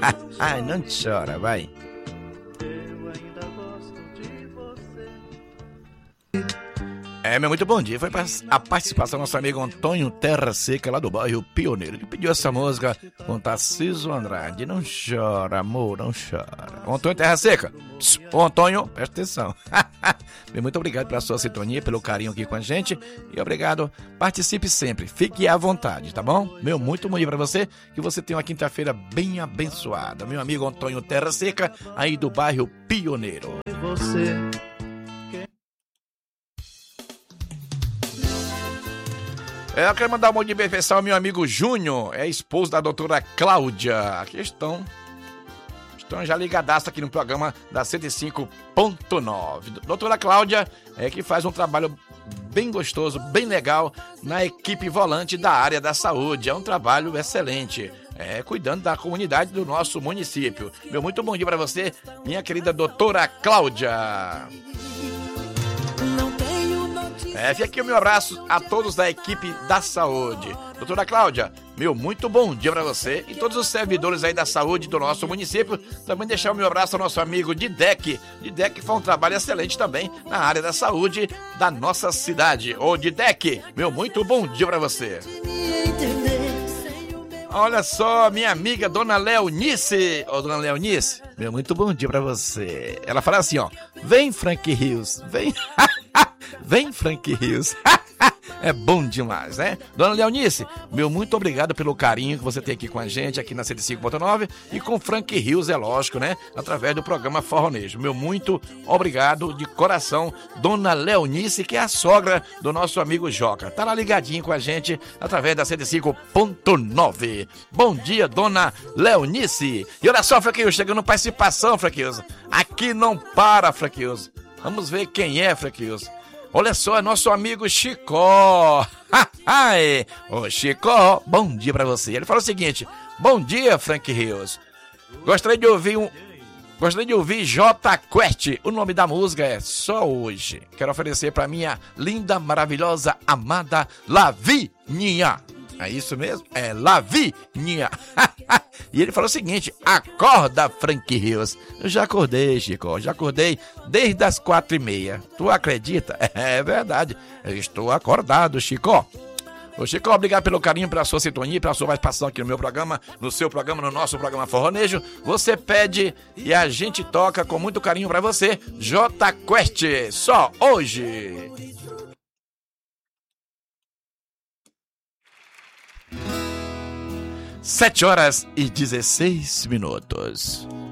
Ai, não chora, vai. Meu muito bom dia. Foi a participação do nosso amigo Antônio Terra Seca, lá do bairro Pioneiro. Ele pediu essa música com Tarcísio Andrade. Não chora, amor, não chora. Antônio Terra Seca. Ô, Antônio, presta atenção. Muito obrigado pela sua sintonia, pelo carinho aqui com a gente. E obrigado. Participe sempre. Fique à vontade, tá bom? Meu muito bom dia pra você. Que você tenha uma quinta-feira bem abençoada. Meu amigo Antônio Terra Seca, aí do bairro Pioneiro. Eu quero mandar um bom dia especial ao meu amigo Júnior, esposo da doutora Cláudia. Aqui estão já ligadaço aqui no programa da 105.9. Doutora Cláudia que faz um trabalho bem gostoso, bem legal na equipe volante da área da saúde. É um trabalho excelente, cuidando da comunidade do nosso município. Meu muito bom dia para você, minha querida doutora Cláudia. Fica aqui o meu abraço a todos da equipe da saúde. Doutora Cláudia, meu muito bom dia para você e todos os servidores aí da saúde do nosso município. Também deixar o meu abraço ao nosso amigo Didec. Didec faz um trabalho excelente também na área da saúde da nossa cidade. Ô Didec, meu muito bom dia para você. Olha só, minha amiga Dona Leonice. Ô, Dona Leonice, meu muito bom dia pra você. Ela fala assim, ó. Vem, Frank Rios, vem. Vem, Frank Rios. É bom demais, né? Dona Leonice, meu muito obrigado pelo carinho que você tem aqui com a gente, aqui na 105.9 e com Frank Rios, é lógico, né? Através do programa Forronejo. Meu muito obrigado de coração, Dona Leonice, que é a sogra do nosso amigo Joca. Tá lá ligadinho com a gente através da 105.9. Bom dia, Dona Leonice. E olha só, Frank Rios, chegando participação, Frank Rios. Aqui não para, Frank Rios. Vamos ver quem é, Frank Rios. Olha só, é nosso amigo Chicó. Ô Chicó, bom dia pra você. Ele fala o seguinte: bom dia, Frank Rios. Gostaria de ouvir J Quest. O nome da música é Só Hoje. Quero oferecer pra minha linda, maravilhosa, amada Lavínia. É isso mesmo? É Lavínia. E ele falou o seguinte: acorda, Frank Rios. Eu já acordei, Chico, já acordei desde as 4h30. Tu acredita? É verdade, eu estou acordado, Chico. Ô Chico, obrigado pelo carinho, pela sua sintonia, pela sua participação aqui no meu programa, no seu programa, no nosso programa Forronejo. Você pede e a gente toca com muito carinho pra você. J Quest, Só Hoje. Sete horas e 16 minutos.